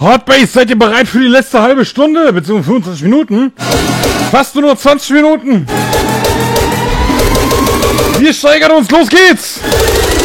Hotbase, seid ihr bereit für die letzte halbe Stunde, beziehungsweise 25 Minuten? Fast nur noch 20 Minuten. Wir steigern uns, los geht's!